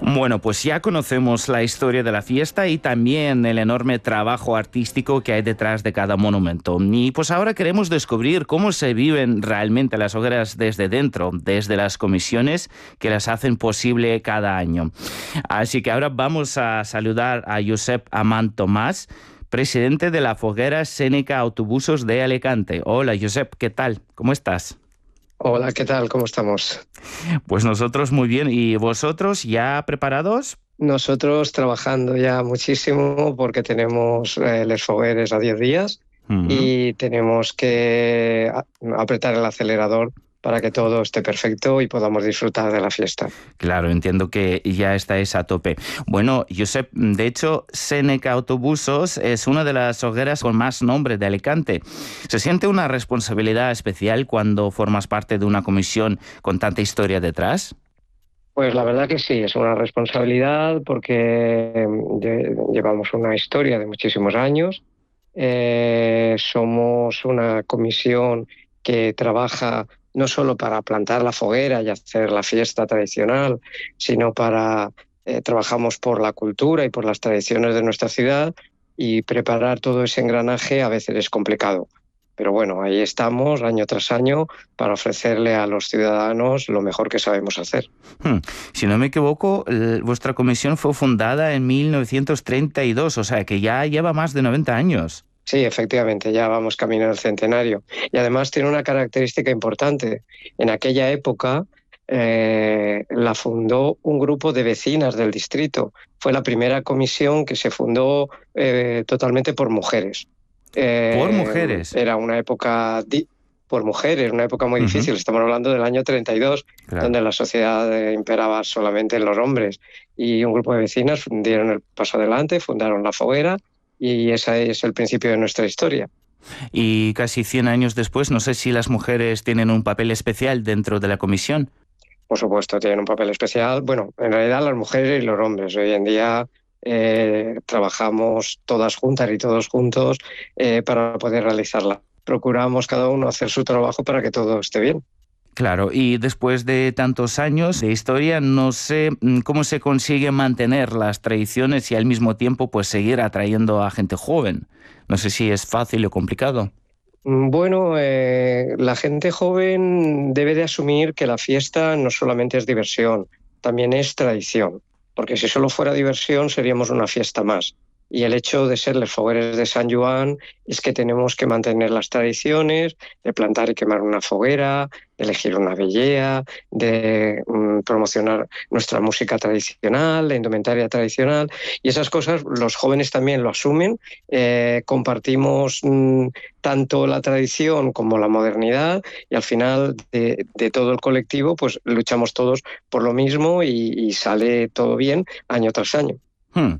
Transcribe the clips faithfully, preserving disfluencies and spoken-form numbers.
Bueno, pues ya conocemos la historia de la fiesta y también el enorme trabajo artístico que hay detrás de cada monumento. Y pues ahora queremos descubrir cómo se viven realmente las hogueras desde dentro, desde las comisiones que las hacen posible cada año. Así que ahora vamos a saludar a Josep Amant Tomàs, presidente de la Foguera Escénica Autobusos de Alicante. Hola, Josep, ¿qué tal? ¿Cómo estás? Hola, ¿qué tal? ¿Cómo estamos? Pues nosotros muy bien. ¿Y vosotros ya preparados? Nosotros trabajando ya muchísimo porque tenemos eh, les fogueres a diez días Uh-huh. y tenemos que a- apretar el acelerador para que todo esté perfecto y podamos disfrutar de la fiesta. Claro, entiendo que ya estáis a tope. Bueno, Josep, de hecho, Escénica Autobusos es una de las hogueras con más nombre de Alicante. ¿Se siente una responsabilidad especial cuando formas parte de una comisión con tanta historia detrás? Pues la verdad que sí, es una responsabilidad porque eh, lle- llevamos una historia de muchísimos años. Eh, somos una comisión que trabaja no solo para plantar la foguera y hacer la fiesta tradicional, sino para eh, trabajamos por la cultura y por las tradiciones de nuestra ciudad, y preparar todo ese engranaje a veces es complicado. Pero bueno, ahí estamos año tras año para ofrecerle a los ciudadanos lo mejor que sabemos hacer. Hmm. Si no me equivoco, el- vuestra comisión fue fundada en mil novecientos treinta y dos, o sea que ya lleva más de noventa años. Sí, efectivamente, ya vamos camino al centenario. Y además tiene una característica importante. En aquella época eh, la fundó un grupo de vecinas del distrito. Fue la primera comisión que se fundó eh, totalmente por mujeres. Por Eh, mujeres. Era una época di- por mujeres, una época muy Ujú, difícil. Estamos hablando del año treinta y dos, claro. donde la sociedad eh, imperaba solamente en los hombres. Y un grupo de vecinas dieron el paso adelante, fundaron la Foguera, y ese es el principio de nuestra historia. Y casi cien años después, no sé si las mujeres tienen un papel especial dentro de la comisión. Por supuesto, tienen un papel especial. Bueno, en realidad las mujeres y los hombres. Hoy en día eh, trabajamos todas juntas y todos juntos eh, para poder realizarla. Procuramos cada uno hacer su trabajo para que todo esté bien. Claro, y después de tantos años de historia, no sé mm, cómo se consigue mantener las tradiciones y al mismo tiempo pues seguir atrayendo a gente joven. No sé si es fácil o complicado. Mm, Bueno, eh, la gente joven debe de asumir que la fiesta no solamente es diversión, también es tradición, porque si solo fuera diversión seríamos una fiesta más. Y el hecho de ser los fogueres de San Joan es que tenemos que mantener las tradiciones de plantar y quemar una foguera, de elegir una vellea, de mm, promocionar nuestra música tradicional, la indumentaria tradicional, y esas cosas los jóvenes también lo asumen. Eh, compartimos mm, tanto la tradición como la modernidad, y al final de, de todo el colectivo pues luchamos todos por lo mismo, y, y sale todo bien año tras año. Hmm.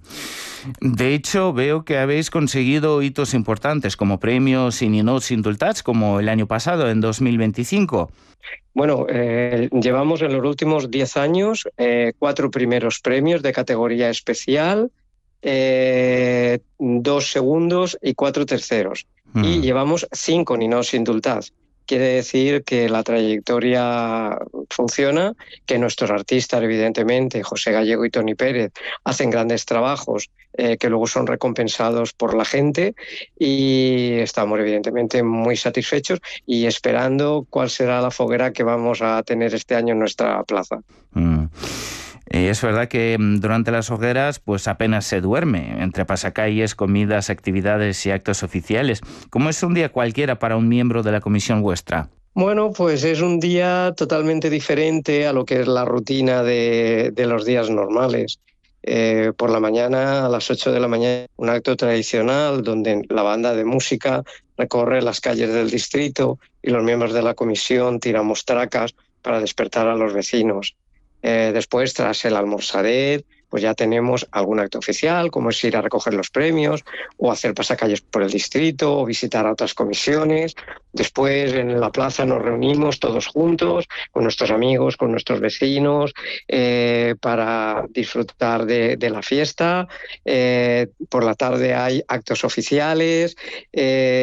De hecho, veo que habéis conseguido hitos importantes como premios y ninots indultats, como el año pasado, en dos mil veinticinco. Bueno, eh, llevamos en los últimos diez años eh, cuatro primeros premios de categoría especial, eh, dos segundos y cuatro terceros. Y Hmm. llevamos cinco ninos indultats. Quiere decir que la trayectoria funciona, que nuestros artistas, evidentemente, José Gallego y Toni Pérez, hacen grandes trabajos eh, que luego son recompensados por la gente, y estamos evidentemente muy satisfechos y esperando cuál será la foguera que vamos a tener este año en nuestra plaza. Mm. Eh, Es verdad que mm, durante las hogueras pues apenas se duerme, entre pasacalles, comidas, actividades y actos oficiales. ¿Cómo es un día cualquiera para un miembro de la comisión vuestra? Bueno, pues es un día totalmente diferente a lo que es la rutina de, de los días normales. Eh, por la mañana, a las ocho de la mañana, un acto tradicional donde la banda de música recorre las calles del distrito y los miembros de la comisión tiramos tracas para despertar a los vecinos. Eh, después, tras el almorzaret, pues ya tenemos algún acto oficial, como es ir a recoger los premios o hacer pasacalles por el distrito o visitar a otras comisiones. Después en la plaza nos reunimos todos juntos con nuestros amigos, con nuestros vecinos, eh, para disfrutar de, de la fiesta. Eh, por la tarde hay actos oficiales. Eh,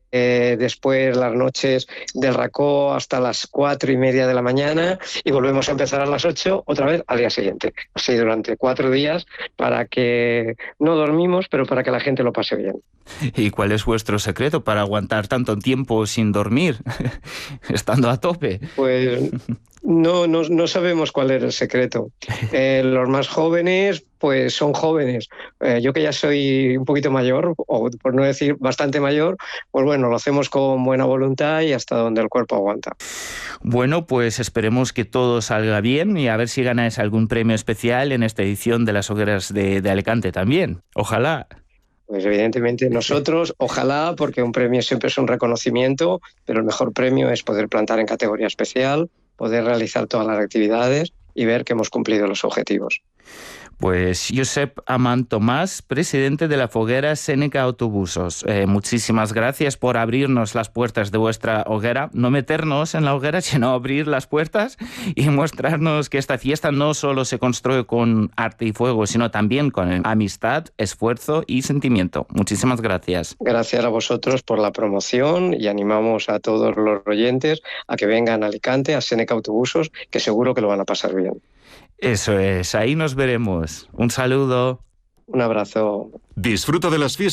Eh, después las noches del racó hasta las cuatro y media de la mañana y volvemos a empezar a las ocho otra vez al día siguiente. Así durante cuatro días para que no dormimos, pero para que la gente lo pase bien. ¿Y cuál es vuestro secreto para aguantar tanto tiempo sin dormir, estando a tope? Pues no, no, no sabemos cuál es el secreto. Eh, los más jóvenes, pues son jóvenes. Eh, yo que ya soy un poquito mayor, o por no decir bastante mayor, pues bueno, lo hacemos con buena voluntad y hasta donde el cuerpo aguanta. Bueno, pues esperemos que todo salga bien y a ver si ganáis algún premio especial en esta edición de las hogueras de, de Alicante también. Ojalá. Pues evidentemente nosotros, ojalá, porque un premio siempre es un reconocimiento, pero el mejor premio es poder plantar en categoría especial, poder realizar todas las actividades y ver que hemos cumplido los objetivos. Pues Josep Amant Tomàs, presidente de la Foguera Sèneca Autobusos. Eh, muchísimas gracias por abrirnos las puertas de vuestra hoguera, no meternos en la hoguera, sino abrir las puertas y mostrarnos que esta fiesta no solo se construye con arte y fuego, sino también con amistad, esfuerzo y sentimiento. Muchísimas gracias. Gracias a vosotros por la promoción y animamos a todos los oyentes a que vengan a Alicante, a Sèneca Autobusos, que seguro que lo van a pasar bien. Eso es, ahí nos veremos. Un saludo. Un abrazo. Disfruta de las fiestas.